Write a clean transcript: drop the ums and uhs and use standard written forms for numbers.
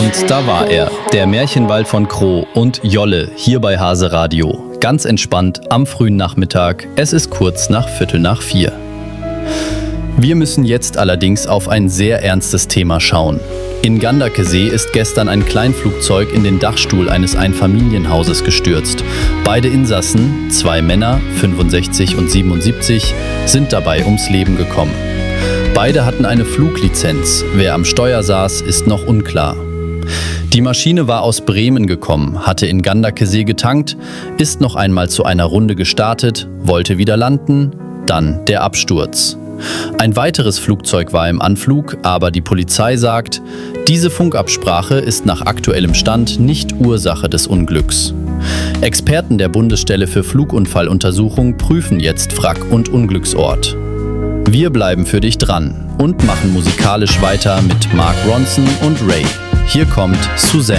Und da war er, der Märchenwald von Kroo und Jolle hier bei Hase Radio. Ganz entspannt am frühen Nachmittag, es ist kurz nach 3:45. Wir müssen jetzt allerdings auf ein sehr ernstes Thema schauen. In Gandakesee ist gestern ein Kleinflugzeug in den Dachstuhl eines Einfamilienhauses gestürzt. Beide Insassen, 2 Männer, 65 und 77, sind dabei ums Leben gekommen. Beide hatten eine Fluglizenz. Wer am Steuer saß, ist noch unklar. Die Maschine war aus Bremen gekommen, hatte in Gandakesee getankt, ist noch einmal zu einer Runde gestartet, wollte wieder landen, dann der Absturz. Ein weiteres Flugzeug war im Anflug, aber die Polizei sagt, diese Funkabsprache ist nach aktuellem Stand nicht Ursache des Unglücks. Experten der Bundesstelle für Flugunfalluntersuchung prüfen jetzt Wrack- und Unglücksort. Wir bleiben für dich dran und machen musikalisch weiter mit Mark Ronson und Ray. Hier kommt Suzanne.